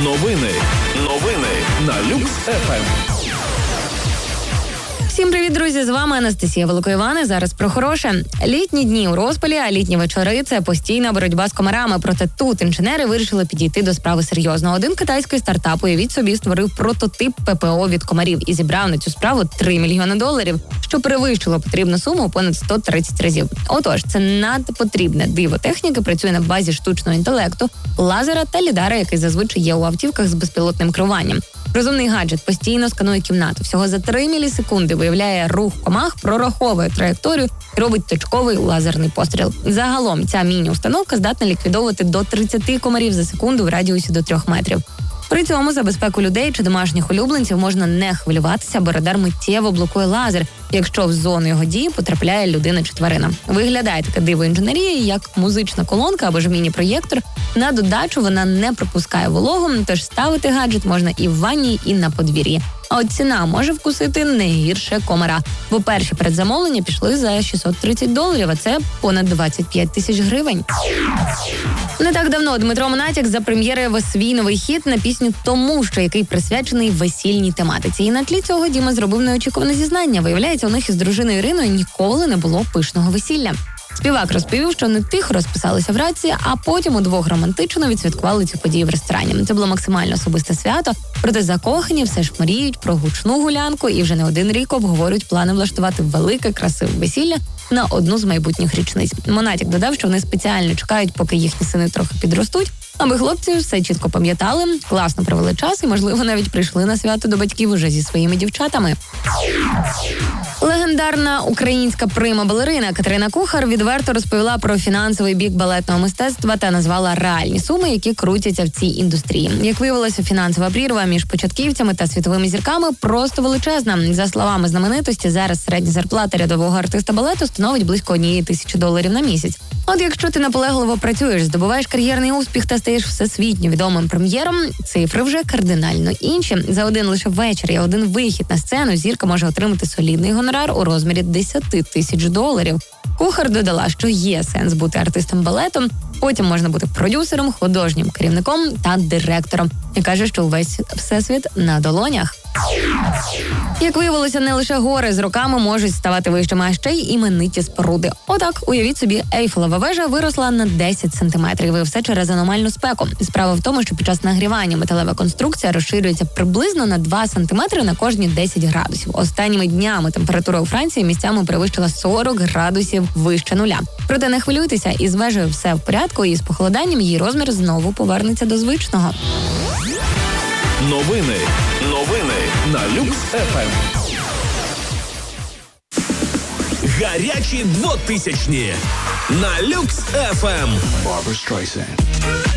Новини на Люкс ФМ. Всім привіт, друзі! З вами Анастасія Великоївана. Зараз про хороше. Літні дні у розпалі, а літні вечори – це постійна боротьба з комарами. Проте тут інженери вирішили підійти до справи серйозно. Один китайський стартап, уявіть собі, створив прототип ППО від комарів і зібрав на цю справу $3 мільйони, що перевищило потрібну суму понад 130 разів. Отож, це надпотрібне диво техніки працює на базі штучного інтелекту, лазера та лідара, який зазвичай є у автівках з безпілотним керуванням. Розумний гаджет постійно сканує кімнату. Всього за 3 мілісекунди виявляє рух комах, прораховує траєкторію і робить точковий лазерний постріл. Загалом ця міні-установка здатна ліквідовувати до 30 комарів за секунду в радіусі до 3 метрів. При цьому за безпеку людей чи домашніх улюбленців можна не хвилюватися, бо радар миттєво блокує лазер, якщо в зону його дії потрапляє людина чи тварина. Виглядає таке диво інженерії, як музична колонка або ж міні-проєктор. На додачу вона не пропускає вологу, тож ставити гаджет можна і в ванні, і на подвір'ї. А от ціна може вкусити не гірше комара, бо перші передзамовлення пішли за $630, а це понад 25 тисяч гривень. Не так давно Дмитро Монатік запрем'єрив свій новий хіт на пісню «Тому що», який присвячений весільній тематиці. І на тлі цього Діма зробив неочікуване зізнання. Виявляється, у них із дружиною Іриною ніколи не було пишного весілля. Співак розповів, що не тихо розписалися в раці, а потім удвох романтично відсвяткували цю подію в ресторані. Це було максимально особисте свято, проте закохані все ж мріють про гучну гулянку і вже не один рік обговорюють плани влаштувати велике, красиве весілля на одну з майбутніх річниць. Монатік додав, що вони спеціально чекають, поки їхні сини трохи підростуть, аби хлопці все чітко пам'ятали, класно провели час і, можливо, навіть прийшли на свято до батьків уже зі своїми дівчатами. Легендарна українська прима-балерина Катерина Кухар відверто розповіла про фінансовий бік балетного мистецтва та назвала реальні суми, які крутяться в цій індустрії. Як виявилося, фінансова прірва між початківцями та світовими зірками просто величезна. За словами знаменитості, зараз середня зарплата рядового артиста балету становить близько $1,000 на місяць. От якщо ти наполегливо працюєш, здобуваєш кар'єрний успіх та стаєш всесвітньо відомим прем'єром, цифри вже кардинально інші. За один лише вечір і один вихід на сцену зірка може отримати солідний гонорар у розмірі $10 тисяч. Кухар додала, що є сенс бути артистом балету, потім можна бути продюсером, художнім керівником та директором. І каже, що увесь всесвіт на долонях. Як виявилося, не лише гори з роками можуть ставати вищими, а ще й імениті споруди. Отак, уявіть собі, Ейфелева вежа виросла на 10 сантиметрів, і все через аномальну спеку. Справа в тому, що під час нагрівання металева конструкція розширюється приблизно на 2 сантиметри на кожні 10 градусів. Останніми днями температура у Франції місцями перевищила 40 градусів вище нуля. Проте не хвилюйтеся, із вежею все в порядку, і з похолоданням її розмір знову повернеться до звичного. Новини на Люкс ФМ. Гарячі 2000-ні на Люкс ФМ.